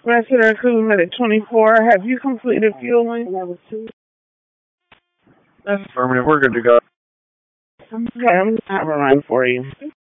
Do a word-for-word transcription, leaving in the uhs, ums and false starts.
Rested equipment at twenty-four. Have you completed fueling? That was two. That's affirmative. We're good to go. Okay, I'm going to have a run for you.